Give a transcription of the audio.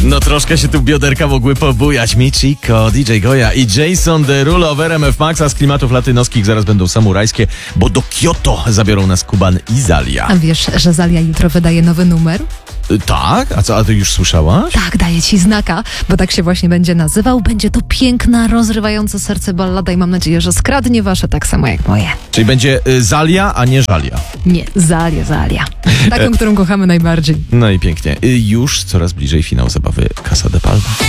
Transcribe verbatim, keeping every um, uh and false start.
No troszkę się tu bioderka mogły pobujać. Michiko, D J Goya i Jason Derulo w R M F Max, a z klimatów latynoskich zaraz będą samurajskie, bo do Kyoto zabiorą nas Kuban i Zalia. A wiesz, że Zalia jutro wydaje nowy numer? Y, Tak? A co, a ty już słyszałaś? Tak, daję ci znaka, bo tak się właśnie będzie nazywał. Będzie to piękna, rozrywająca serce ballada i mam nadzieję, że skradnie wasze tak samo jak moje. Czyli będzie y, Zalia, a nie Żalia. Nie, Zalia, Zalia. Taką, którą kochamy najbardziej. No i pięknie. Y, już coraz bliżej finału zabawy Casa de Palma.